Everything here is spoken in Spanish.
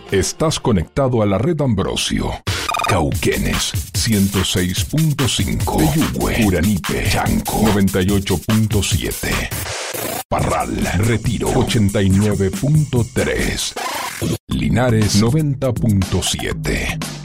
Estás conectado a la red Ambrosio. Cauquenes 106.5, Peyúgue, Uranipe, Chanco 98.7, Parral, Retiro 89.3, Linares 90.7.